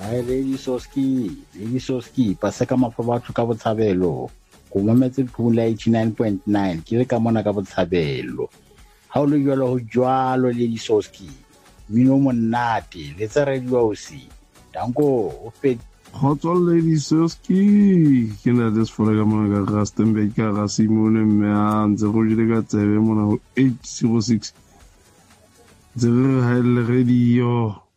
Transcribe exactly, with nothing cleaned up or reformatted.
Ai Lady Soski, Lady Soski, pasa ka mafa batho ka botshabelo. Go mametse Pula eighty-nine point nine, ke re ka mona ka botshabelo. Ha o le jwalo ho jwalo Lady Soski. Mino monate, le tsa radio o si. Danko, o fet Khotso Lady Soski, ke na des fora ka mona ka Rustenburg ka ga Simone mme a ntse go jile ka tsebe mona ho eight zero six. Zero ha le radio.